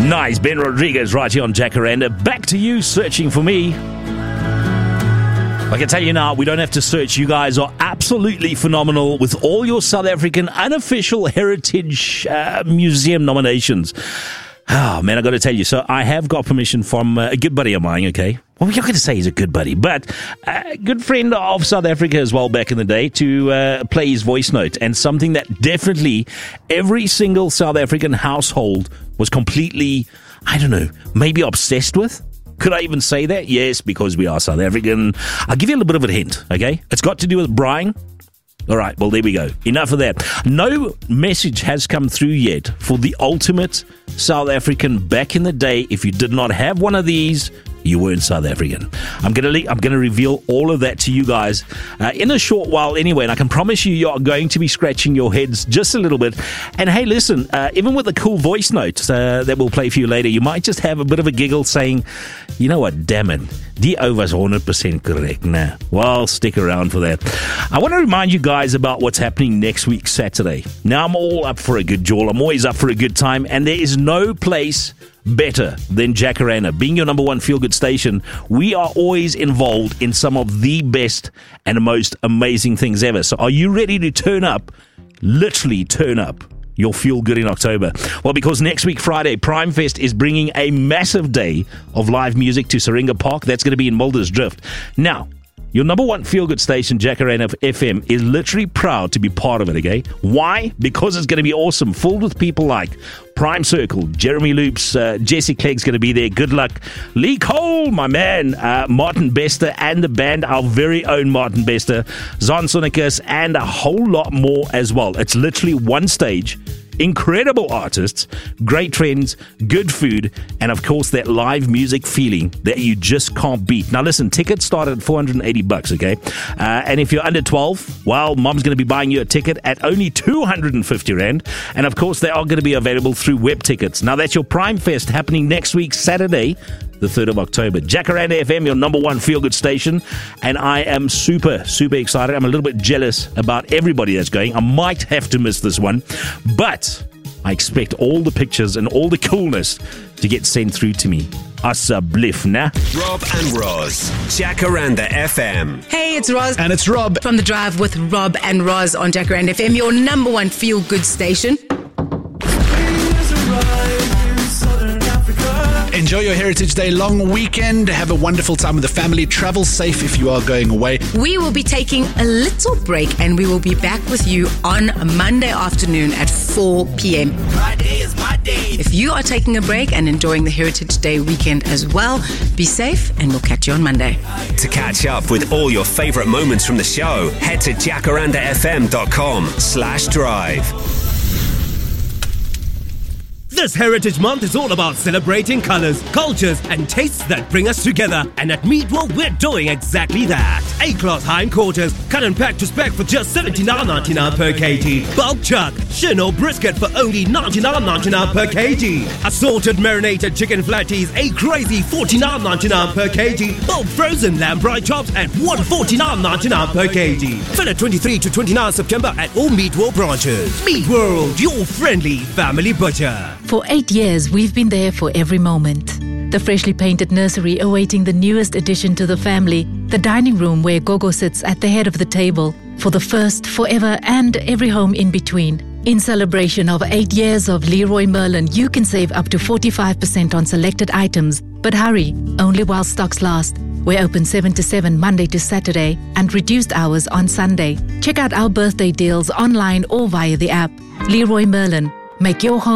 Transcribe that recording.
Nice. Ben Rodriguez right here on Jacaranda. Back to you searching for me. I can tell you now, we don't have to search. You guys are absolutely phenomenal with all your South African unofficial Heritage Museum nominations. Oh, man, I got to tell you. So I have got permission from a good buddy of mine, okay? Well, we're not going to say he's a good buddy, but a good friend of South Africa as well back in the day to play his voice note. And something that definitely every single South African household was completely, I don't know, maybe obsessed with. Could I even say that? Yes, because we are South African. I'll give you a little bit of a hint, okay? It's got to do with Brian. All right, well, there we go. Enough of that. No message has come through yet for the ultimate South African back in the day. If you did not have one of these, you weren't South African. I'm gonna reveal all of that to you guys in a short while anyway, and I can promise you're going to be scratching your heads just a little bit. And hey, listen, even with the cool voice note that we'll play for you later, you might just have a bit of a giggle saying, you know what, damn it, die ou was 100% correct. Nah, well, stick around for that. I want to remind you guys about what's happening next week, Saturday. Now, I'm all up for a good jaw. I'm always up for a good time, and there is no place better than Jacaranda. Being your number one feel-good station, we are always involved in some of the best and most amazing things ever. So are you ready to turn up? Literally turn up your feel-good in October. Well, because next week, Friday, Prime Fest is bringing a massive day of live music to Syringa Park. That's going to be in Mulder's Drift. Now, your number one feel-good station, Jacaranda FM, is literally proud to be part of it, okay? Why? Because it's going to be awesome, filled with people like Prime Circle, Jeremy Loops, Jesse Clegg's going to be there, Good Luck, Lee Cole, my man, Martin Bester, and the band, our very own Martin Bester, Zon Sonicus, and a whole lot more as well. It's literally one stage, incredible artists, great trends, good food, and of course that live music feeling that you just can't beat. Now listen, tickets start at $480, okay? And if you're under 12, well, mom's going to be buying you a ticket at only 250 Rand. And of course they are going to be available through web tickets. Now that's your Prime Fest happening next week, Saturday, the 3rd of October. Jacaranda FM, your number one feel-good station. And I am super, super excited. I'm a little bit jealous about everybody that's going. I might have to miss this one. But I expect all the pictures and all the coolness to get sent through to me. Asseblief, nah? Rob and Roz, Jacaranda FM. Hey, it's Roz. And it's Rob. From The Drive with Rob and Roz on Jacaranda FM, your number one feel-good station. Enjoy your Heritage Day long weekend. Have a wonderful time with the family. Travel safe if you are going away. We will be taking a little break and we will be back with you on Monday afternoon at 4 p.m. Friday is my day. If you are taking a break and enjoying the Heritage Day weekend as well, be safe and we'll catch you on Monday. To catch up with all your favorite moments from the show, head to jacarandafm.com/drive. This Heritage Month is all about celebrating colours, cultures and tastes that bring us together. And at Meatworld, we're doing exactly that. A-class hindquarters, cut and packed to spec for just $79.99 per kg. Bulk chuck, shin or brisket for only $99.99 per kg. Assorted marinated chicken flatties, a crazy $49.99 per kg. Bulk frozen lamb bright chops at $149.99 per kg. Fill 23 to 29 September at all Meatworld branches. Meatworld, your friendly family butcher. For 8 years, we've been there for every moment. The freshly painted nursery awaiting the newest addition to the family, the dining room where Gogo sits at the head of the table, for the first, forever, and every home in between. In celebration of 8 years of Leroy Merlin, you can save up to 45% on selected items. But hurry, only while stocks last. We're open 7 to 7 Monday to Saturday and reduced hours on Sunday. Check out our birthday deals online or via the app. Leroy Merlin, make your home